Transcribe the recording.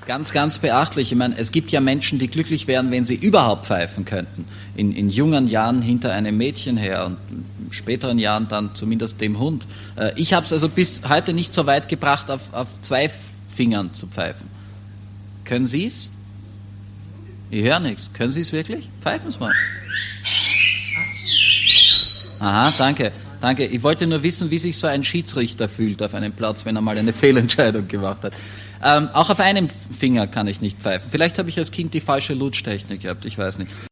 Ganz, ganz beachtlich. Ich meine, es gibt ja Menschen, die glücklich wären, wenn sie überhaupt pfeifen könnten. In jungen Jahren hinter einem Mädchen her und in späteren Jahren dann zumindest dem Hund. Ich habe es also bis heute nicht so weit gebracht, auf 2 Fingern zu pfeifen. Können Sie es? Ich höre nichts. Können Sie es wirklich? Pfeifen Sie mal. Aha, danke. Danke. Ich wollte nur wissen, wie sich so ein Schiedsrichter fühlt auf einem Platz, wenn er mal eine Fehlentscheidung gemacht hat. Auch auf einem Finger kann ich nicht pfeifen. Vielleicht habe ich als Kind die falsche Lutschtechnik gehabt, ich weiß nicht.